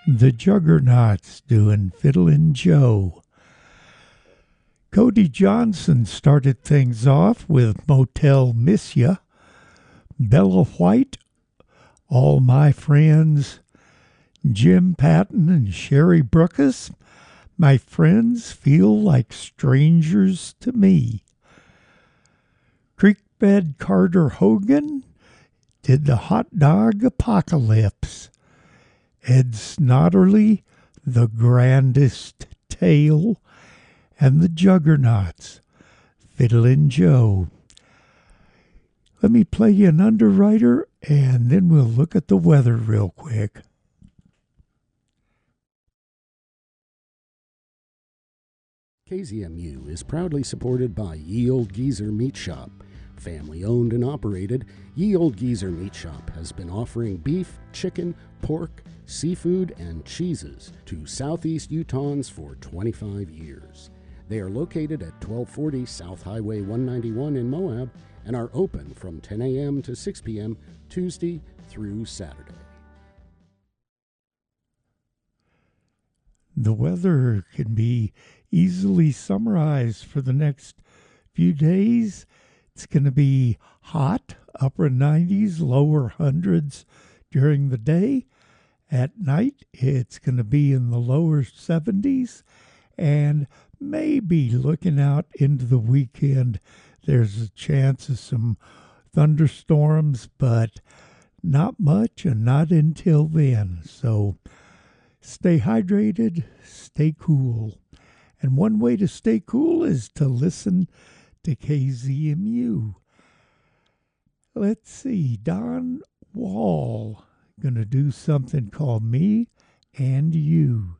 The Juggernauts doing Fiddlin' Joe. Cody Johnson started things off with Motel Miss Ya. Bella White, All My Friends. Jim Patton and Sherry Brookus, My Friends Feel Like Strangers to Me. Creekbed Carter Hogan did the Hot Dog Apocalypse. Ed Snodderly, The Grandest Tale, and the Juggernauts, Fiddlin' Joe. Let me play you an underwriter, and then we'll look at the weather real quick. KZMU is proudly supported by Ye Old Geezer Meat Shop. Family owned and operated, Ye Old Geezer Meat Shop has been offering beef, chicken, pork, seafood, and cheeses to Southeast Utahns for 25 years. They are located at 1240 South Highway 191 in Moab and are open from 10 a.m. to 6 p.m. Tuesday through Saturday. The weather can be easily summarized for the next few days. It's going to be hot, upper 90s, lower hundreds during the day. At night, it's going to be in the lower 70s, and maybe looking out into the weekend, there's a chance of some thunderstorms, but not much and not until then. So stay hydrated, stay cool. And one way to stay cool is to listen to KZMU. Let's see, Don Wall gonna do something called Me and You.